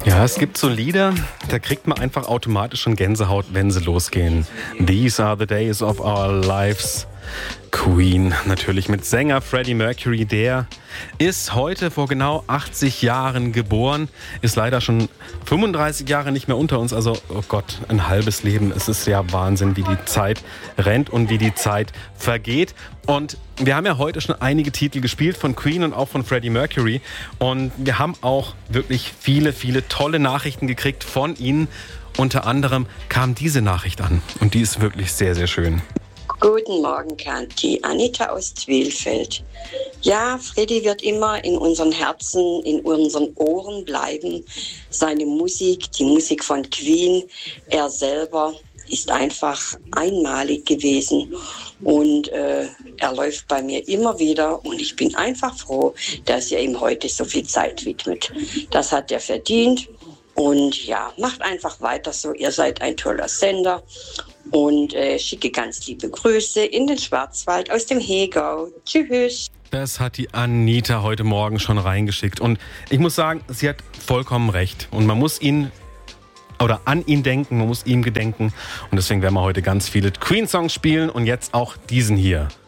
Ja, es gibt so Lieder, da kriegt man einfach automatisch schon Gänsehaut, wenn sie losgehen. These are the days of our lives. Queen, natürlich mit Sänger Freddie Mercury, der ist heute vor genau 80 Jahren geboren, ist leider schon 35 Jahre nicht mehr unter uns, also oh Gott, ein halbes Leben. Es ist ja Wahnsinn, wie die Zeit rennt und wie die Zeit vergeht. Und wir haben ja heute schon einige Titel gespielt von Queen und auch von Freddie Mercury und wir haben auch wirklich viele, viele tolle Nachrichten gekriegt von Ihnen. Unter anderem kam diese Nachricht an und die ist wirklich sehr, sehr schön. Guten Morgen, Kanti. Anita aus Zwilfeld. Ja, Freddy wird immer in unseren Herzen, in unseren Ohren bleiben. Seine Musik, die Musik von Queen, er selber ist einfach einmalig gewesen. Und er läuft bei mir immer wieder und ich bin einfach froh, dass er ihm heute so viel Zeit widmet. Das hat er verdient. Und ja, macht einfach weiter so. Ihr seid ein toller Sender. Und schicke ganz liebe Grüße in den Schwarzwald aus dem Hegau. Tschüss. Das hat die Anita heute Morgen schon reingeschickt. Und ich muss sagen, sie hat vollkommen recht. Und man muss an ihn denken, man muss ihm gedenken. Und deswegen werden wir heute ganz viele Queen-Songs spielen und jetzt auch diesen hier.